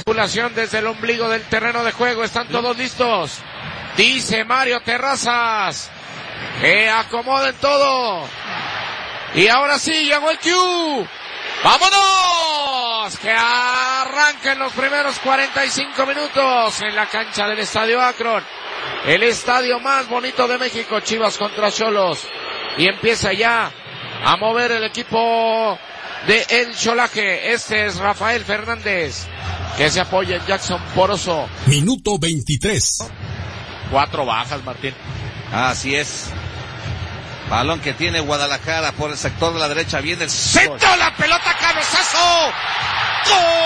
Desde el ombligo del terreno de juego, están todos listos. Dice Mario Terrazas, que acomoden todo. Y ahora sí, llegó el cue. ¡Vámonos! Que arranquen los primeros 45 minutos en la cancha del Estadio Akron. El estadio más bonito de México, Chivas contra Xolos. Y empieza ya a mover el equipo de El Cholaje. Este es Rafael Fernández, que se apoya en Jackson Poroso. Minuto 23. 4 bajas, Martín. Así es. Balón que tiene Guadalajara por el sector de la derecha. Viene el centro, la pelota, cabezazo. ¡Gol!